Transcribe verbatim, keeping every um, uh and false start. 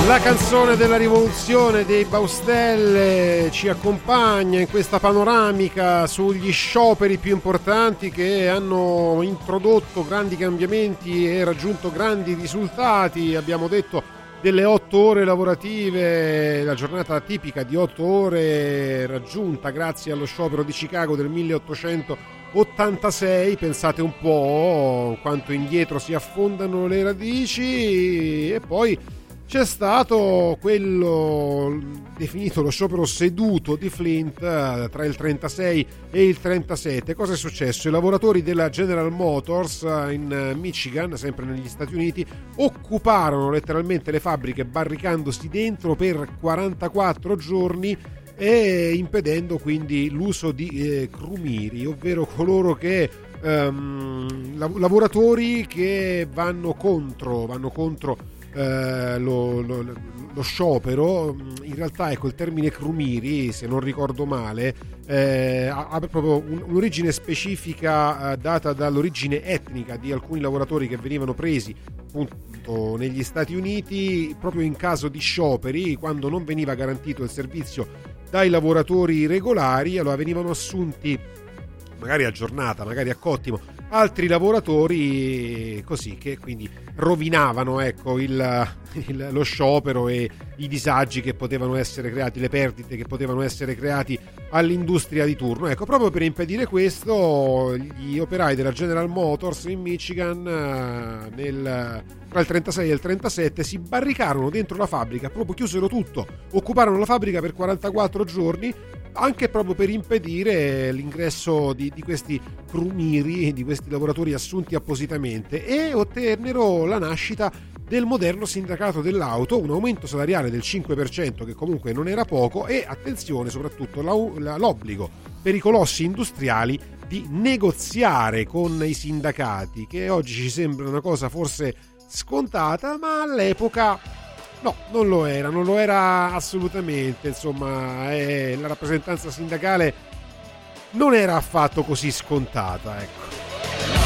La canzone della rivoluzione dei Baustelle ci accompagna in questa panoramica sugli scioperi più importanti che hanno introdotto grandi cambiamenti e raggiunto grandi risultati. Abbiamo detto delle otto ore lavorative, la giornata tipica di otto ore raggiunta grazie allo sciopero di Chicago del milleottocentottantasei. Pensate un po' quanto indietro si affondano le radici. E poi c'è stato quello definito lo sciopero seduto di Flint tra il trentasei e il trentasette. Cosa è successo? I lavoratori della General Motors in Michigan, sempre negli Stati Uniti, occuparono letteralmente le fabbriche barricandosi dentro per quarantaquattro giorni e impedendo quindi l'uso di eh, crumiri, ovvero coloro che ehm, lavoratori che vanno contro vanno contro Uh, lo, lo, lo sciopero. In realtà, ecco, il termine crumiri, se non ricordo male, eh, ha, ha proprio un, un'origine specifica uh, data dall'origine etnica di alcuni lavoratori che venivano presi appunto negli Stati Uniti proprio in caso di scioperi, quando non veniva garantito il servizio dai lavoratori regolari. Allora venivano assunti magari a giornata, magari a cottimo, altri lavoratori così, che quindi rovinavano, ecco, il, il, lo sciopero e i disagi che potevano essere creati, le perdite che potevano essere creati all'industria di turno. Ecco, proprio per impedire questo, gli operai della General Motors in Michigan nel, tra il trentasei e il trentasette si barricarono dentro la fabbrica, proprio chiusero tutto, occuparono la fabbrica per quarantaquattro giorni, anche proprio per impedire l'ingresso di, di questi crumiri, di questi lavoratori assunti appositamente, e ottennero la nascita del moderno sindacato dell'auto, un aumento salariale del cinque per cento che comunque non era poco, e attenzione soprattutto l'obbligo per i colossi industriali di negoziare con i sindacati, che oggi ci sembra una cosa forse scontata, ma all'epoca no, non lo era, non lo era assolutamente. Insomma, eh, la rappresentanza sindacale non era affatto così scontata, ecco.